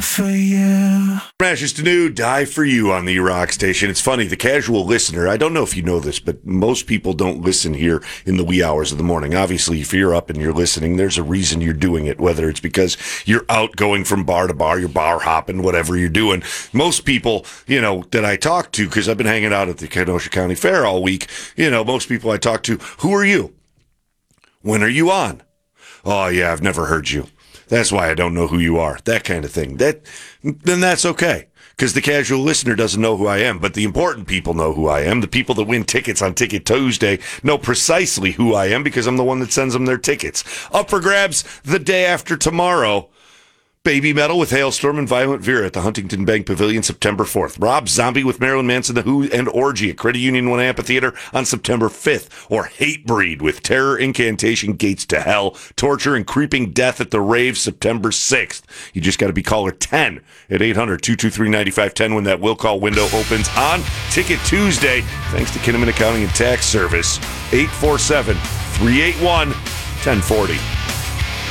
for you. Smashes to New, Die for You on the Rock Station. It's funny, the casual listener, I don't know if you know this, but most people don't listen here in the wee hours of the morning. Obviously, if you're up and you're listening, there's a reason you're doing it, whether it's because you're out going from bar to bar, you're bar hopping, whatever you're doing. Most people, that I talk to, because I've been hanging out at the Kenosha County Fair all week, most people I talk to, who are you? When are you on? Oh, yeah, I've never heard you. That's why I don't know who you are. That kind of thing. Then that's okay, because the casual listener doesn't know who I am, but the important people know who I am. The people that win tickets on Ticket Tuesday know precisely who I am, because I'm the one that sends them their tickets. Up for grabs the day after tomorrow. Baby Metal with Hailstorm and Violent Vera at the Huntington Bank Pavilion September 4th. Rob Zombie with Marilyn Manson, The Who, and Orgy at Credit Union 1 Amphitheater on September 5th. Or Hatebreed with Terror, Incantation, Gates to Hell, Torture, and Creeping Death at the Rave September 6th. You just got to be caller 10 at 800-223-9510 when that will call window opens on Ticket Tuesday. Thanks to Kinnaman Accounting and Tax Service. 847-381-1040.